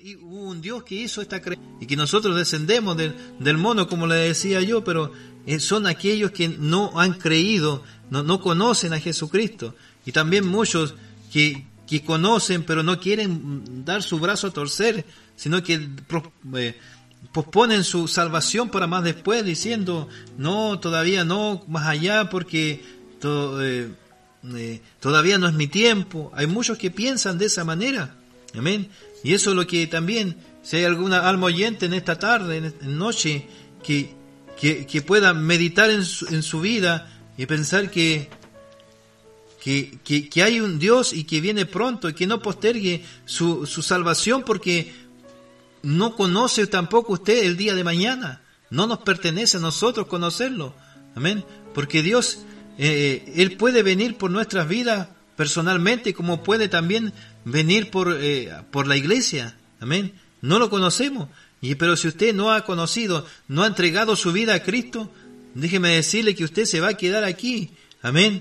Y hubo un Dios que hizo esta creación y que nosotros descendemos del mono, como le decía yo, pero son aquellos que no han creído, no conocen a Jesucristo. Y también muchos que conocen, pero no quieren dar su brazo a torcer, sino que posponen su salvación para más después, diciendo, no, todavía no, más allá, porque todavía no es mi tiempo. Hay muchos que piensan de esa manera. Amén. Y eso es lo que también, si hay alguna alma oyente en esta tarde, en noche, que pueda meditar en su vida y pensar que hay un Dios y que viene pronto y que no postergue su salvación, porque no conoce tampoco usted el día de mañana. No nos pertenece a nosotros conocerlo. Amén. Porque Dios, Él puede venir por nuestras vidas personalmente, como puede también venir por la iglesia. Amén. No lo conocemos. Pero si usted no ha conocido, no ha entregado su vida a Cristo, déjeme decirle que usted se va a quedar aquí. Amén.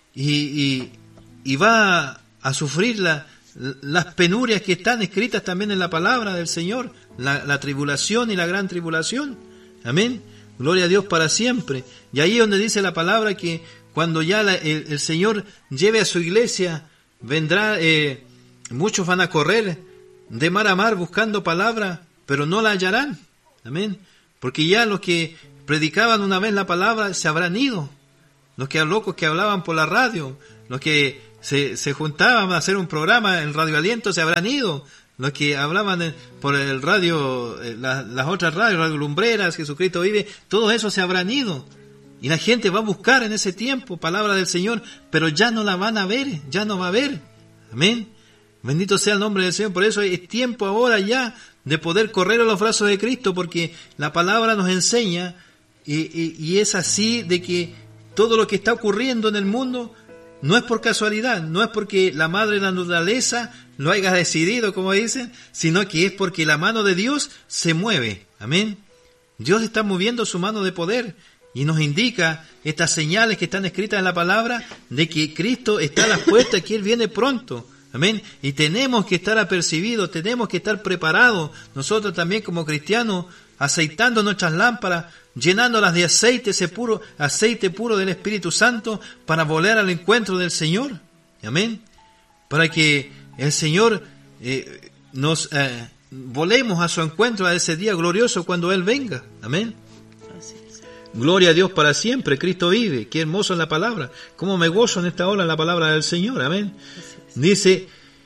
Y va a sufrir las penurias que están escritas también en la palabra del Señor, la tribulación y la gran tribulación. Amén. Gloria a Dios para siempre. Y ahí es donde dice la palabra que cuando ya el Señor lleve a su iglesia, vendrá, muchos van a correr de mar a mar buscando palabra, pero no la hallarán. Amén. Porque ya los que predicaban una vez la palabra se habrán ido. Los locos que hablaban por la radio, los que se juntaban a hacer un programa en Radio Aliento se habrán ido. Los que hablaban por el radio, las otras radios, Radio Lumbreras, Jesucristo vive, todos esos se habrán ido. Y la gente va a buscar en ese tiempo palabra del Señor, pero ya no la van a ver, ya no va a haber. Amén. Bendito sea el nombre del Señor. Por eso es tiempo ahora ya de poder correr a los brazos de Cristo, porque la palabra nos enseña, y es así, de que todo lo que está ocurriendo en el mundo no es por casualidad, no es porque la madre de la naturaleza lo haya decidido, como dicen, sino que es porque la mano de Dios se mueve. Amén. Dios está moviendo su mano de poder y nos indica estas señales que están escritas en la palabra de que Cristo está a las puertas, que Él viene pronto. Amén. Y tenemos que estar apercibidos, tenemos que estar preparados, nosotros también como cristianos, aceitando nuestras lámparas, llenándolas de aceite puro del Espíritu Santo, para volar al encuentro del Señor. Amén. Para que el Señor nos volemos a su encuentro a ese día glorioso cuando Él venga. Amén. Gloria a Dios para siempre. Cristo vive. Qué hermoso es la palabra. Cómo me gozo en esta hora en la palabra del Señor. Amén. Dice,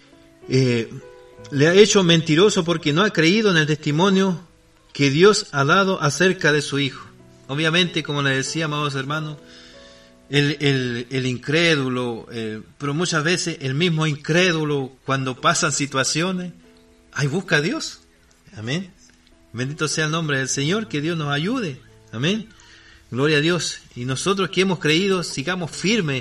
le ha hecho mentiroso porque no ha creído en el testimonio que Dios ha dado acerca de su Hijo. Obviamente, como les decía, amados hermanos, el incrédulo, pero muchas veces el mismo incrédulo, cuando pasan situaciones, ahí busca a Dios. Amén. Bendito sea el nombre del Señor, que Dios nos ayude. Amén. Gloria a Dios. Y nosotros que hemos creído, sigamos firmes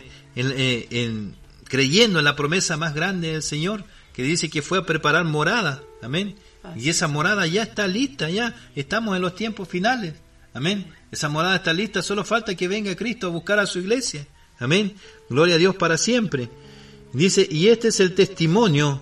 creyendo en la promesa más grande del Señor, que dice que fue a preparar morada. Amén. Y esa morada ya está lista, ya estamos en los tiempos finales. Amén. Esa morada está lista, solo falta que venga Cristo a buscar a su iglesia. Amén. Gloria a Dios para siempre. Dice, y este es el testimonio,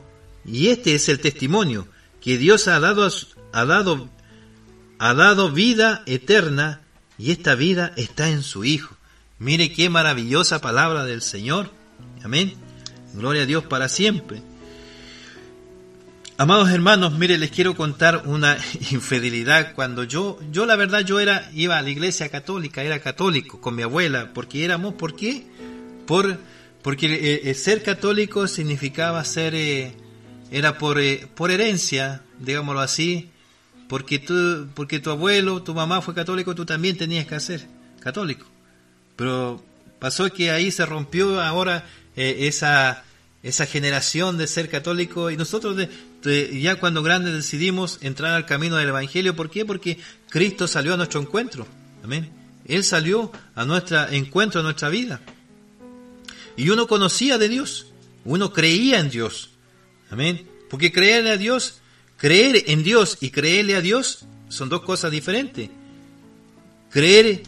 que Dios ha dado vida eterna, y esta vida está en su Hijo. Mire qué maravillosa palabra del Señor. Amén. Gloria a Dios para siempre. Amados hermanos, mire, les quiero contar una infidelidad. Cuando yo la verdad, iba a la iglesia católica, era católico con mi abuela, porque éramos, ¿por qué? Porque ser católico significaba era por herencia, digámoslo así, porque tu abuelo, tu mamá fue católico, tú también tenías que ser católico. Pero pasó que ahí se rompió ahora esa generación de ser católico, y nosotros ya cuando grandes decidimos entrar al camino del Evangelio. ¿Por qué? Porque Cristo salió a nuestro encuentro. Amén. Él salió a nuestro encuentro, a nuestra vida. Y uno conocía de Dios, uno creía en Dios. Amén. Porque creer en Dios y creerle a Dios son dos cosas diferentes. Creer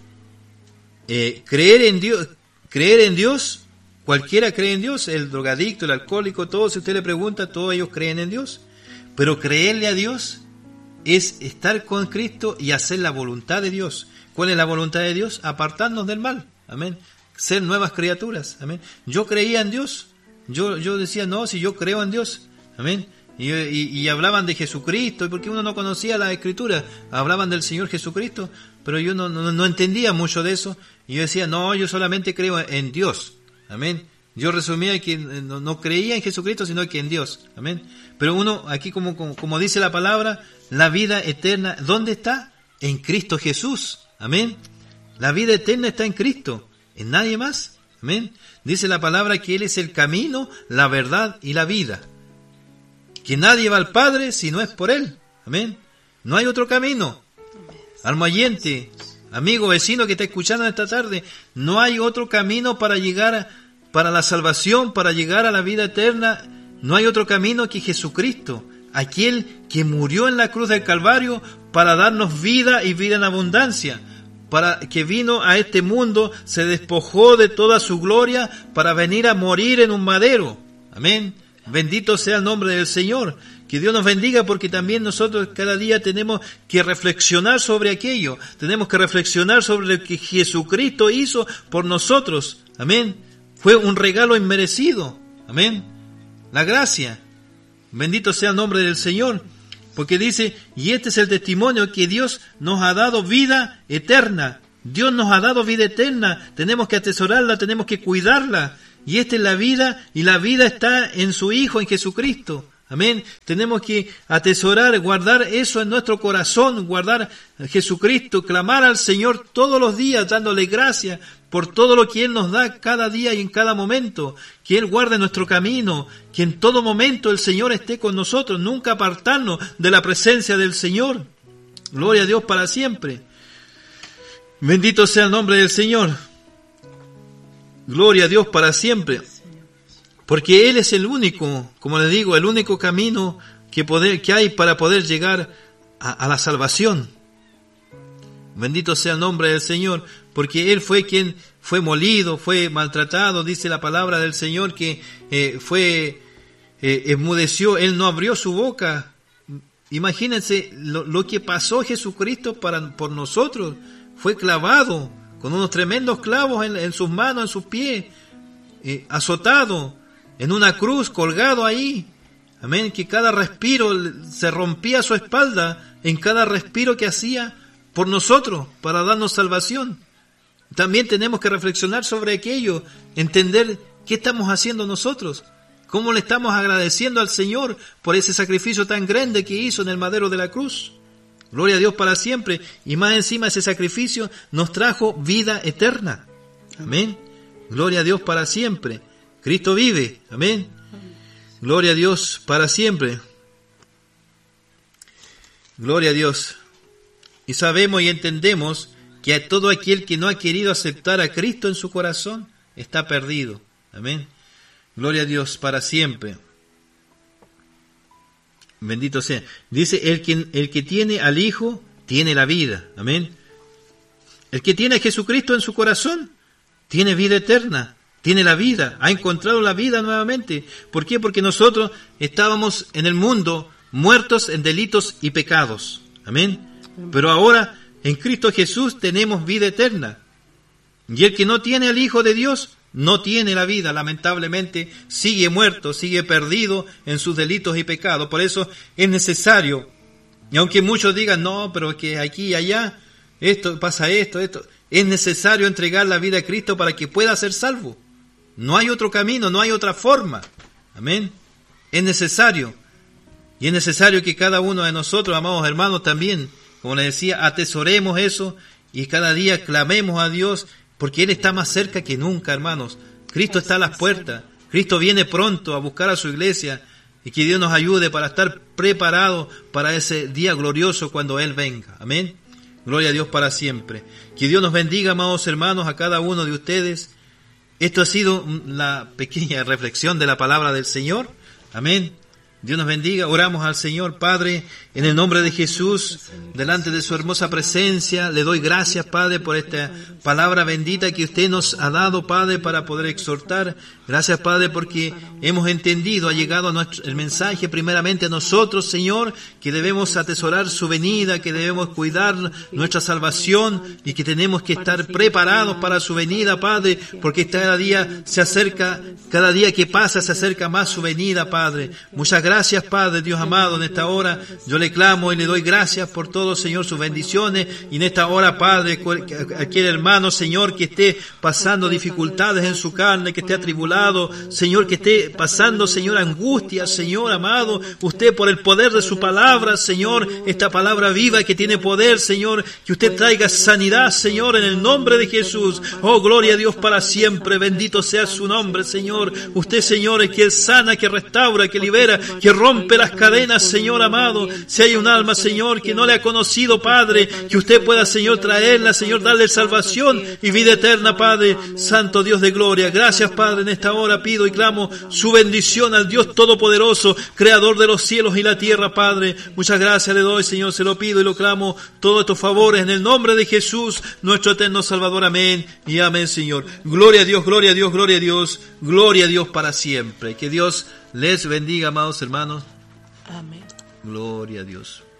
en Dios, cualquiera cree en Dios, el drogadicto, el alcohólico, todos, si usted le pregunta, todos ellos creen en Dios. Pero creerle a Dios es estar con Cristo y hacer la voluntad de Dios. ¿Cuál es la voluntad de Dios? Apartarnos del mal. Amén. Ser nuevas criaturas. Amén. Yo creía en Dios. Yo decía, no, si yo creo en Dios. Amén. Y hablaban de Jesucristo, porque uno no conocía la Escritura. Hablaban del Señor Jesucristo, pero yo no entendía mucho de eso. Y yo decía, no, yo solamente creo en Dios. Amén. Yo resumía que no creía en Jesucristo, sino que en Dios. Amén. Pero uno, aquí como dice la palabra, la vida eterna, ¿dónde está? En Cristo Jesús. Amén. La vida eterna está en Cristo, en nadie más. Amén. Dice la palabra que Él es el camino, la verdad y la vida. Que nadie va al Padre si no es por Él. Amén. No hay otro camino. Alma oyente, amigo, vecino que está escuchando esta tarde, no hay otro camino para llegar para la salvación, para llegar a la vida eterna. No hay otro camino que Jesucristo, aquel que murió en la cruz del Calvario para darnos vida y vida en abundancia, para que vino a este mundo, se despojó de toda su gloria para venir a morir en un madero. Amén. Bendito sea el nombre del Señor. Que Dios nos bendiga, porque también nosotros cada día tenemos que reflexionar sobre aquello. Tenemos que reflexionar sobre lo que Jesucristo hizo por nosotros. Amén. Fue un regalo inmerecido. Amén. La gracia. Bendito sea el nombre del Señor. Porque dice, y este es el testimonio, que Dios nos ha dado vida eterna. Dios nos ha dado vida eterna. Tenemos que atesorarla, tenemos que cuidarla. Y esta es la vida, y la vida está en su Hijo, en Jesucristo. Amén. Tenemos que atesorar, guardar eso en nuestro corazón, guardar a Jesucristo, clamar al Señor todos los días, dándole gracias por todo lo que Él nos da cada día y en cada momento. Que Él guarde nuestro camino, que en todo momento el Señor esté con nosotros, nunca apartarnos de la presencia del Señor. Gloria a Dios para siempre. Bendito sea el nombre del Señor. Gloria a Dios para siempre. Porque Él es el único, como les digo, el único camino que hay para poder llegar a la salvación. Bendito sea el nombre del Señor, porque Él fue quien fue molido, fue maltratado. Dice la palabra del Señor que enmudeció, Él no abrió su boca. Imagínense lo que pasó Jesucristo por nosotros. Fue clavado con unos tremendos clavos en sus manos, en sus pies, azotado, en una cruz, colgado ahí. Amén, que cada respiro se rompía su espalda, en cada respiro que hacía por nosotros, para darnos salvación. También tenemos que reflexionar sobre aquello, entender qué estamos haciendo nosotros, cómo le estamos agradeciendo al Señor por ese sacrificio tan grande que hizo en el madero de la cruz. Gloria a Dios para siempre. Y más encima ese sacrificio nos trajo vida eterna. Amén. Gloria a Dios para siempre. Cristo vive. Amén. Gloria a Dios para siempre. Gloria a Dios. Y sabemos y entendemos que a todo aquel que no ha querido aceptar a Cristo en su corazón está perdido. Amén. Gloria a Dios para siempre. Bendito sea. Dice, el que tiene al Hijo, tiene la vida. Amén. El que tiene a Jesucristo en su corazón, tiene vida eterna. Tiene la vida. Ha encontrado la vida nuevamente. ¿Por qué? Porque nosotros estábamos en el mundo muertos en delitos y pecados. Amén. Pero ahora, en Cristo Jesús, tenemos vida eterna. Y el que no tiene al Hijo de Dios, no tiene la vida, lamentablemente, sigue muerto, sigue perdido en sus delitos y pecados. Por eso es necesario, y aunque muchos digan, no, pero que aquí y allá, esto pasa esto, es necesario entregar la vida a Cristo para que pueda ser salvo. No hay otro camino, no hay otra forma. Amén. Es necesario. Y es necesario que cada uno de nosotros, amados hermanos, también, como les decía, atesoremos eso y cada día clamemos a Dios, porque Él está más cerca que nunca, hermanos. Cristo está a las puertas. Cristo viene pronto a buscar a su iglesia, y que Dios nos ayude para estar preparados para ese día glorioso cuando Él venga. Amén. Gloria a Dios para siempre. Que Dios nos bendiga, amados hermanos, a cada uno de ustedes. Esto ha sido la pequeña reflexión de la palabra del Señor. Amén. Dios nos bendiga. Oramos al Señor. Padre, en el nombre de Jesús, delante de su hermosa presencia, le doy gracias, Padre, por esta palabra bendita que usted nos ha dado, Padre, para poder exhortar Gracias, Padre, porque hemos entendido, ha llegado el mensaje primeramente a nosotros, Señor, que debemos atesorar su venida, que debemos cuidar nuestra salvación y que tenemos que estar preparados para su venida, Padre, porque cada día se acerca, cada día que pasa se acerca más su venida, Padre. Muchas gracias, Padre, Dios amado, en esta hora yo le clamo y le doy gracias por todo, Señor, sus bendiciones, y en esta hora, Padre, aquel hermano, Señor, que esté pasando dificultades en su carne, que esté atribulado, Señor, que esté pasando, Señor, angustia, Señor amado, usted por el poder de su palabra, Señor, esta palabra viva que tiene poder, Señor, que usted traiga sanidad, Señor, en el nombre de Jesús. Oh, gloria a Dios para siempre, bendito sea su nombre, Señor. Usted, Señor, es que sana, que restaura, que libera, que rompe las cadenas, Señor amado. Si hay un alma, Señor, que no le ha conocido, Padre, que usted pueda, Señor, traerla, Señor, darle salvación y vida eterna, Padre, Santo Dios de gloria. Gracias, Padre, en esta hora pido y clamo su bendición al Dios Todopoderoso, Creador de los cielos y la tierra, Padre. Muchas gracias le doy, Señor, se lo pido y lo clamo, todos estos favores en el nombre de Jesús, nuestro eterno Salvador. Amén y amén, Señor. Gloria a Dios, gloria a Dios, gloria a Dios, gloria a Dios para siempre. Que Dios les bendiga, amados hermanos. Amén. Gloria a Dios.